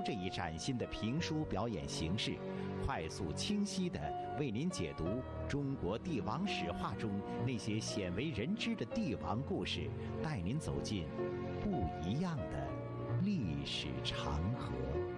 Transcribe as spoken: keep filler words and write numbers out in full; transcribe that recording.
这一崭新的评书表演形式，快速清晰地为您解读中国帝王史话中那些鲜为人知的帝王故事，带您走进不一样的历史长河。